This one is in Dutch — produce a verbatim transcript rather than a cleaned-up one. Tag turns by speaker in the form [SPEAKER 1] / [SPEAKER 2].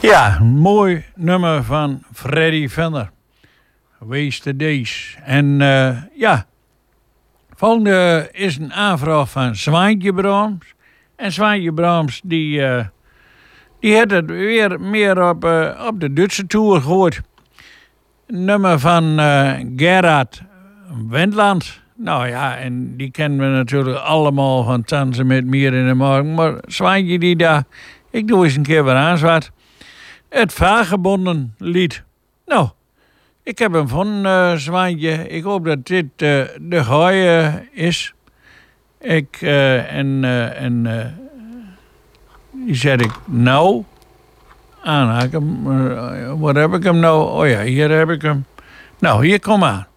[SPEAKER 1] Ja, een mooi nummer van Freddy Fender. Wasted Days. En uh, ja, volgende is een aanvraag van Zwaantje Brahms. En Zwaantje Brahms, die, uh, die had het weer meer op, uh, op de Duitse tour gehoord. Een nummer van uh, Gerard Wendland. Nou ja, en die kennen we natuurlijk allemaal van Tanzen met Mier in de Morgen. Maar Zwaantje die daar, ik doe eens een keer weer aan zwart. Het Vagebonden lied. Nou, ik heb hem van uh, Zwaantje. Ik hoop dat dit uh, de goeie is. Ik, uh, en, uh, en uh, die zet ik nou aan. Uh, waar heb ik hem nou? Oh ja, hier heb ik hem. Nou, hier, kom aan.